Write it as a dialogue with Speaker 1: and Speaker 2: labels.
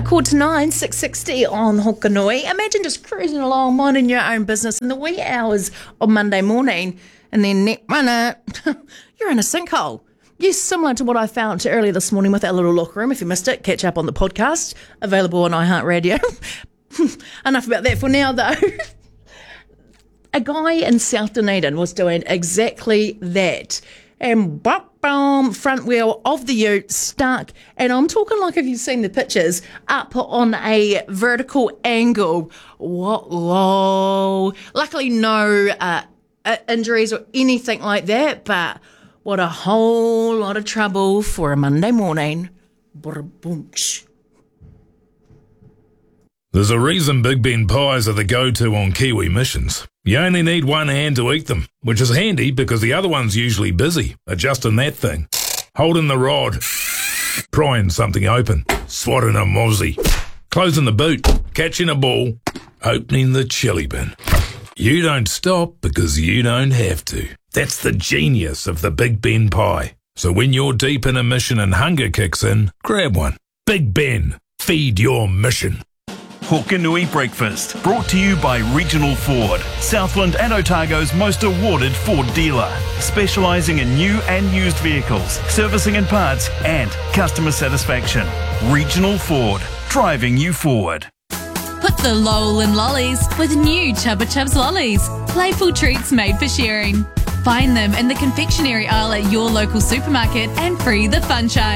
Speaker 1: 9 660 on Hokanui. Imagine just cruising along, minding your own business in the wee hours of Monday morning, and then next minute, you're in a sinkhole. Yes, similar to what I found earlier this morning with our little locker room. If you missed it, catch up on the podcast, available on iHeartRadio. Enough about that for now, though. A guy in South Dunedin was doing exactly that. And front wheel of the ute stuck. And I'm talking like, if you've seen the pictures, up on a vertical angle. Whoa. Luckily, no injuries or anything like that. But what a whole lot of trouble for a Monday morning.
Speaker 2: There's a reason Big Ben pies are the go-to on Kiwi missions. You only need one hand to eat them, which is handy because the other one's usually busy adjusting that thing, holding the rod, prying something open, swatting a mozzie, closing the boot, catching a ball, opening the chili bin. You don't stop because you don't have to. That's the genius of the Big Ben pie. So when you're deep in a mission and hunger kicks in, grab one. Big Ben, feed your mission.
Speaker 3: Hokanui Breakfast, brought to you by Regional Ford, Southland and Otago's most awarded Ford dealer, specialising in new and used vehicles, servicing and parts, and customer satisfaction. Regional Ford, driving you forward.
Speaker 4: Put the lol in lollies with new Chubba Chubs lollies, playful treats made for sharing. Find them in the confectionery aisle at your local supermarket and free the funshine.